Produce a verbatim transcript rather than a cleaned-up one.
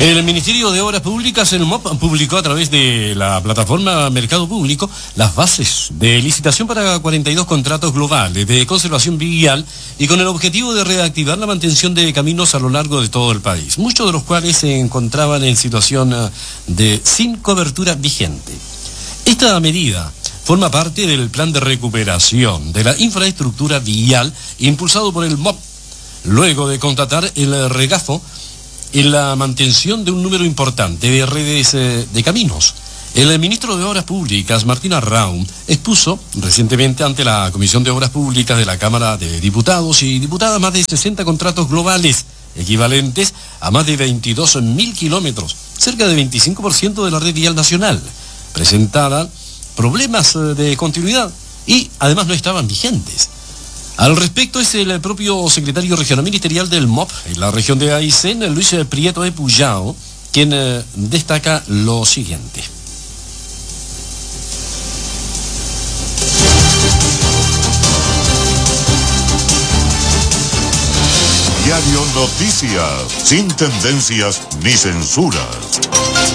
El Ministerio de Obras Públicas, el M O P, publicó a través de la plataforma Mercado Público las bases de licitación para cuarenta y dos contratos globales de conservación vial y con el objetivo de reactivar la mantención de caminos a lo largo de todo el país, muchos de los cuales se encontraban en situación de sin cobertura vigente. Esta medida forma parte del plan de recuperación de la infraestructura vial impulsado por el M O P, luego de constatar el regazo en la mantención de un número importante de redes eh, de caminos. El ministro de Obras Públicas, Martín Arraun, expuso recientemente ante la Comisión de Obras Públicas de la Cámara de Diputados y Diputadas más de sesenta contratos globales, equivalentes a más de veintidós mil kilómetros, cerca del veinticinco por ciento de la red vial nacional. Presentaban problemas de continuidad y además no estaban vigentes. Al respecto es el propio secretario regional ministerial del M O P en la región de Aysén, Luis Prieto de Puyao, quien eh, destaca lo siguiente. Diario Noticias, sin tendencias ni censuras.